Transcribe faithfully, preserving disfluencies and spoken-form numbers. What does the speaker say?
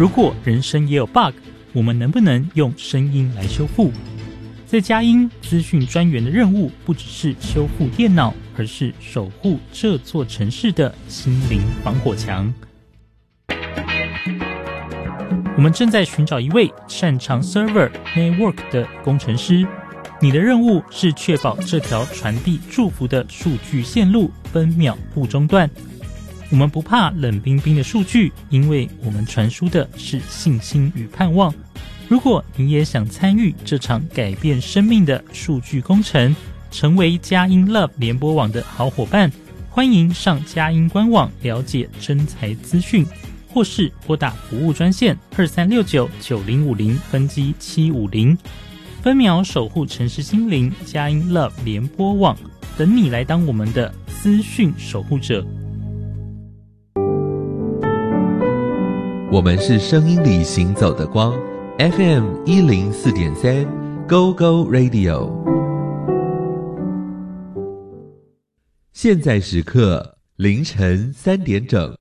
如果人生也有 bug， 我们能不能用声音来修复？在佳音资讯专员的任务不只是修复电脑，而是守护这座城市的心灵防火墙。我们正在寻找一位擅长 server network 的工程师，你的任务是确保这条传递祝福的数据线路分秒不中断。我们不怕冷冰冰的数据，因为我们传输的是信心与盼望。如果你也想参与这场改变生命的数据工程，成为佳音 Love 联播网的好伙伴，欢迎上佳音官网了解征才资讯，或是拨打服务专线二三六九九零五零分机七五零，分秒守护城市心灵，佳音 Love 联播网，等你来当我们的资讯守护者。 我们是声音里行走的光 F M 一零四点三 Go Go Radio。 现在时刻凌晨三点整。